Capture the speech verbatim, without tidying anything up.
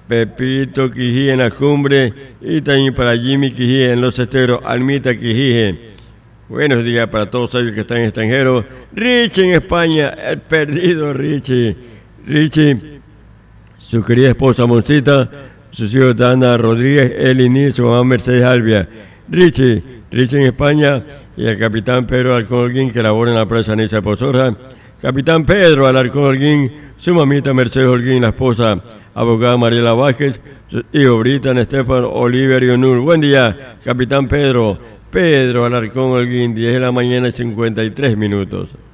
Pepito Quijí en la cumbre y también para Jimmy Quijí en los esteros, Almita Quijí. Buenos días para todos ellos que están en extranjero. Richie en España, el perdido Richie. Richie, su querida esposa Moncita, sus hijos Dana Rodríguez, Eli, su mamá Mercedes Albia. Richie, Richie en España y el capitán Pedro Alarcón Holguín que labora en la presa Nisa Pozorra. Capitán Pedro Alarcón Holguín, su mamita Mercedes Holguín, la esposa abogada Mariela Vázquez, sus hijos Britan, Estefan, Oliver y Onur. Buen día, capitán Pedro. Pedro Alarcón Holguín, diez de la mañana y cincuenta y tres minutos.